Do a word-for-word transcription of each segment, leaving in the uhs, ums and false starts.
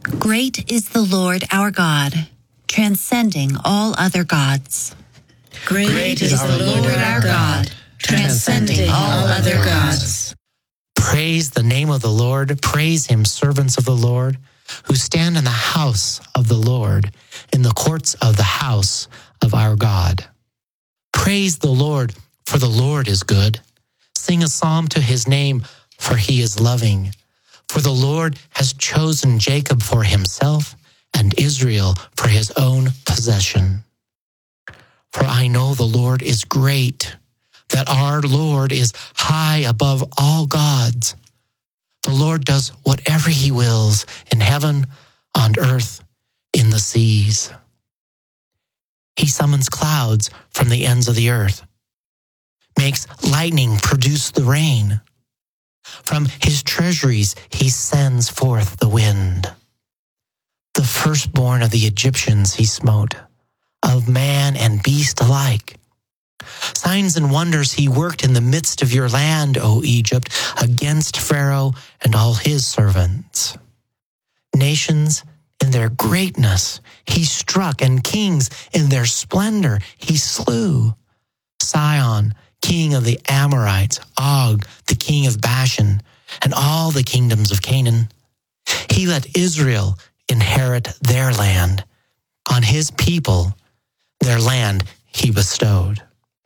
Great is the Lord our God, transcending all other gods. Great, Great is the Lord our God, transcending all other gods. Praise the name of the Lord. Praise him, servants of the Lord, who stand in the house of the Lord, in the courts of the house of our God. Praise the Lord, for the Lord is good. Sing a psalm to his name, for he is loving. For the Lord has chosen Jacob for himself and Israel for his own possession. For I know the Lord is great, that our Lord is high above all gods. The Lord does whatever he wills in heaven, on earth, in the seas. He summons clouds from the ends of the earth, makes lightning produce the rain. From his treasuries he sends forth the wind. The firstborn of the Egyptians he smote, of man and beast alike. Signs and wonders he worked in the midst of your land, O Egypt, against Pharaoh and all his servants. Nations in their greatness he struck, and kings in their splendor he slew. Sihon, king of the Amorites, Og, the king of Bashan, and all the kingdoms of Canaan. He let Israel inherit their land. On his people, their land he bestowed.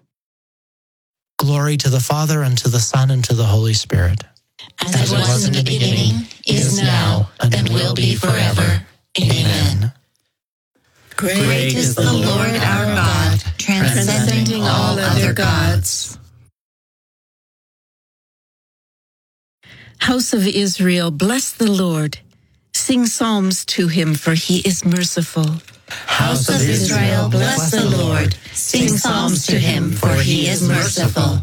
Glory to the Father, and to the Son, and to the Holy Spirit. As, As it was, was in the beginning, is now, and, and will be forever. Amen. Great, Great is the Lord our God, transcending all other gods. House of Israel, bless the Lord. Sing psalms to him, for he is merciful. House of Israel, bless the Lord. Sing psalms to him, for he is merciful.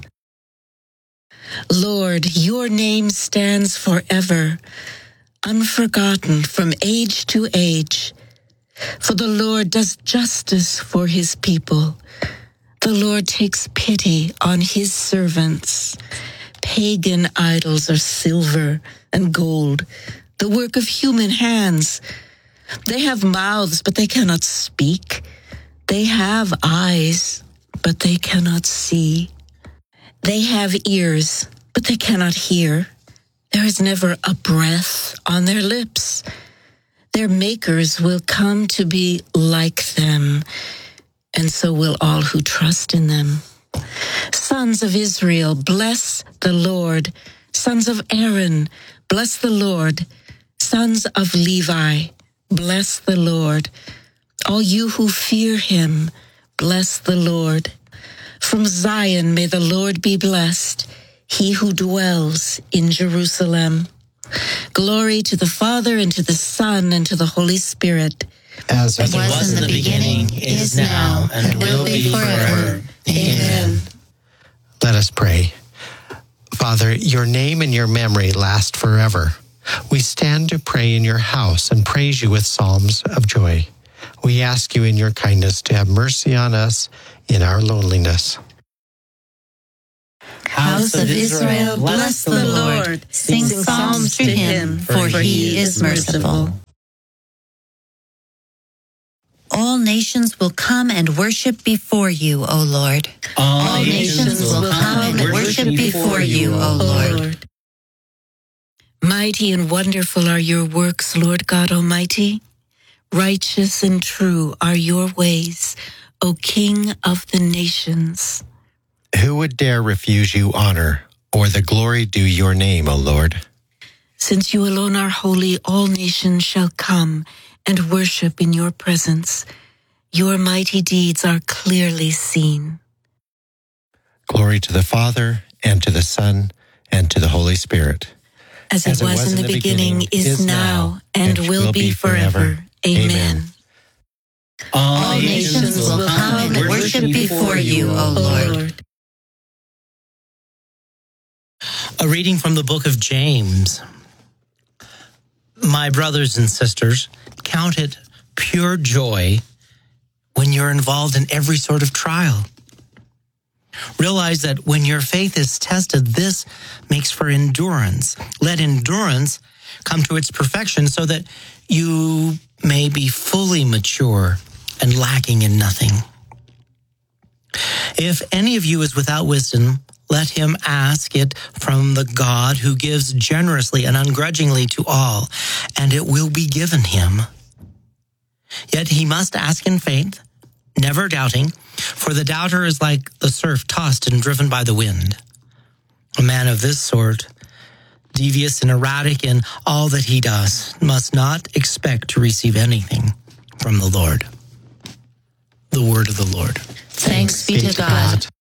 Lord, your name stands forever, unforgotten from age to age. For the Lord does justice for his people. The Lord takes pity on his servants. Pagan idols are silver and gold, the work of human hands. They have mouths, but they cannot speak. They have eyes, but they cannot see. They have ears, but they cannot hear. There is never a breath on their lips. Their makers will come to be like them, and so will all who trust in them. Sons of Israel, bless the Lord. Sons of Aaron, bless the Lord. Sons of Levi, bless the Lord. All you who fear him, bless the Lord. From Zion may the Lord be blessed, he who dwells in Jerusalem. Glory to the Father, and to the Son, and to the Holy Spirit. As it was in the beginning, is now, and will be forever. Amen. Let us pray. Father, your name and your memory last forever. We stand to pray in your house and praise you with psalms of joy. We ask you in your kindness to have mercy on us in our loneliness. House of Israel, bless the Lord. Sing psalms to him, for he is merciful. All nations will come and worship before you, O Lord. All, All nations will come and worship before you, O Lord. Mighty and wonderful are your works, Lord God Almighty. Righteous and true are your ways, O King of the nations. Who would dare refuse you honor, or the glory due your name, O Lord? Since you alone are holy, all nations shall come and worship in your presence. Your mighty deeds are clearly seen. Glory to the Father, and to the Son, and to the Holy Spirit. As it, As it was, was in the, the beginning, beginning, is now, and, and will be forever. forever. Amen. All, All nations will come and worship before you, O Lord. A reading from the book of James. My brothers and sisters, count it pure joy when you're involved in every sort of trial. Realize that when your faith is tested, this makes for endurance. Let endurance come to its perfection, so that you may be fully mature and lacking in nothing. If any of you is without wisdom, let him ask it from the God who gives generously and ungrudgingly to all, and it will be given him. Yet he must ask in faith, never doubting, for the doubter is like the surf tossed and driven by the wind. A man of this sort, devious and erratic in all that he does, must not expect to receive anything from the Lord. The word of the Lord. Thanks be to God.